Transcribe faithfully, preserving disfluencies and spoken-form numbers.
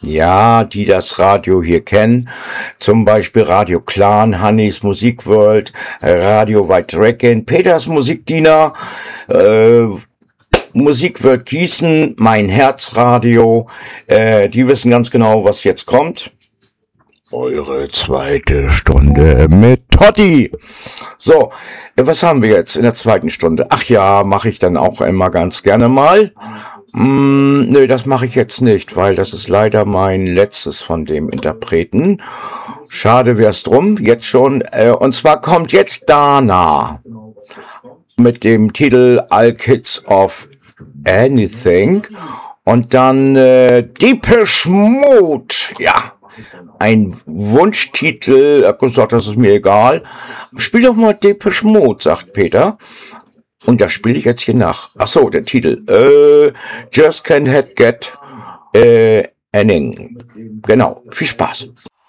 Ja, die das Radio hier kennen, zum Beispiel Radio Clan, Hannis Musikworld, Radio White Dragon, Peters Musikdiener, äh, Musikworld Gießen, Mein Herzradio, äh, die wissen ganz genau, was jetzt kommt. Eure zweite Stunde mit Totti. So, was haben wir jetzt in der zweiten Stunde? Ach ja, mache ich dann auch immer ganz gerne mal. Mm, nö, das mache ich jetzt nicht, weil das ist leider mein letztes von dem Interpreten. Schade wär's drum, jetzt schon. Äh, und zwar kommt jetzt Dana mit dem Titel All Kids of Anything. Und dann äh, Depeche Mode, ja. Ein Wunschtitel, er hat gesagt, das ist mir egal. Spiel doch mal Depeche Mode, sagt Peter. Und das spiele ich jetzt hier nach. Ach so, der Titel. Äh, Just Can't Get äh, Anything. Genau, viel Spaß.